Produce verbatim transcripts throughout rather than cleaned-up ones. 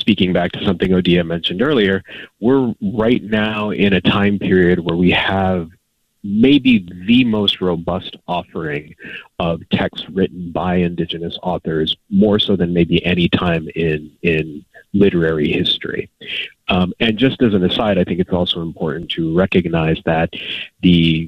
speaking back to something Odia mentioned earlier, we're right now in a time period where we have maybe the most robust offering of texts written by Indigenous authors, more so than maybe any time in in literary history. Um, and just as an aside, I think it's also important to recognize that the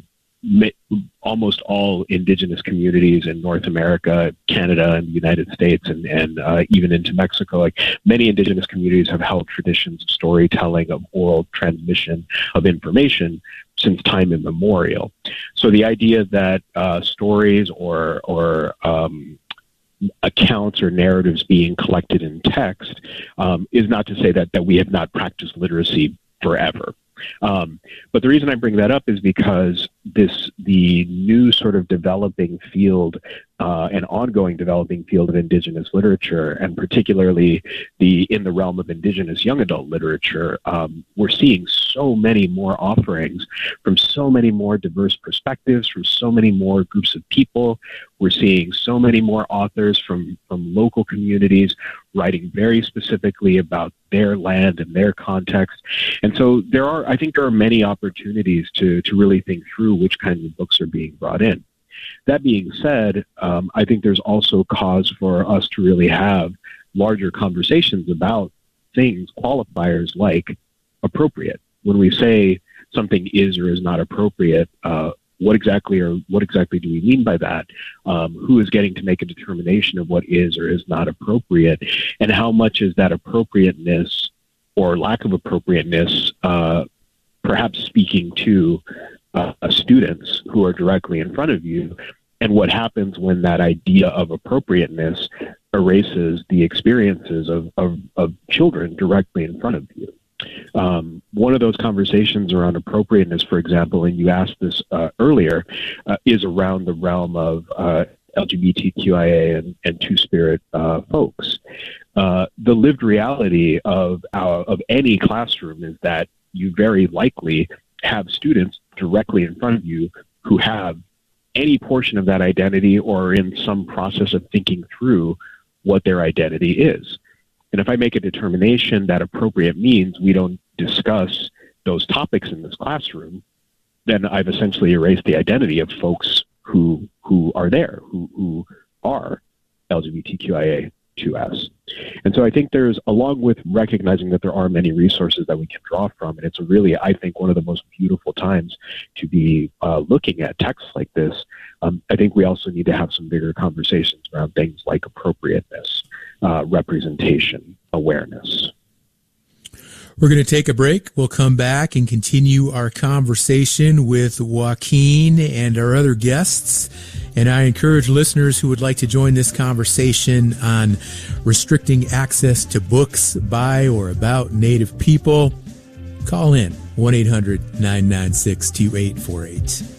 almost all Indigenous communities in North America, Canada, and the United States, and, and uh, even into Mexico, like many Indigenous communities have held traditions of storytelling, of oral transmission of information since time immemorial. So the idea that uh, stories or or um, accounts or narratives being collected in text um, is not to say that that we have not practiced literacy forever. Um, but the reason I bring that up is because this the new sort of developing field uh, and ongoing developing field of Indigenous literature, and particularly the in the realm of Indigenous young adult literature, um, we're seeing so many more offerings from so many more diverse perspectives, from so many more groups of people. We're seeing so many more authors from, from local communities writing very specifically about their land and their context. And so there are, I think there are many opportunities to, to really think through which kinds of books are being brought in. That being said, um, I think there's also cause for us to really have larger conversations about things, qualifiers like appropriate. When we say something is or is not appropriate, uh, what exactly or what exactly do we mean by that? Um, who is getting to make a determination of what is or is not appropriate, and how much is that appropriateness or lack of appropriateness uh, perhaps speaking to uh, students who are directly in front of you, and what happens when that idea of appropriateness erases the experiences of, of, of children directly in front of you. Um, one of those conversations around appropriateness, for example, and you asked this uh, earlier, uh, is around the realm of uh, L G B T Q I A and, and Two-Spirit uh, folks. Uh, the lived reality of our, of any classroom is that you very likely have students directly in front of you who have any portion of that identity or in some process of thinking through what their identity is. And if I make a determination that appropriate means we don't discuss those topics in this classroom, then I've essentially erased the identity of folks who who are there, who, who are L G B T Q I A two S. And so I think there's, along with recognizing that there are many resources that we can draw from, and it's really, I think, one of the most beautiful times to be uh, looking at texts like this, um, I think we also need to have some bigger conversations around things like appropriateness, uh, representation, awareness. We're going to take a break. We'll come back and continue our conversation with Joaquin and our other guests. And I encourage listeners who would like to join this conversation on restricting access to books by or about Native people, call in one eight hundred nine nine six two eight four eight.